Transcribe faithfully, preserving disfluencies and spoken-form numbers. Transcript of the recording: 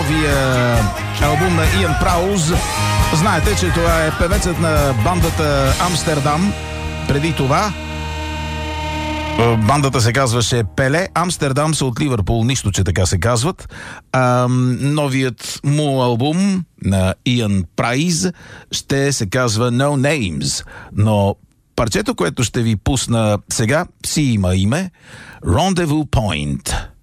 новия албум на Иан Прауз. Знаете, че това е певецът на бандата Амстердам. Преди това бандата се казваше Пеле. Амстердам са от Ливърпул, нищо, че така се казват. А, новият му албум на Иан Прауз ще се казва No Names. Но парчето, което ще ви пусна сега, си има име Rendezvous Point.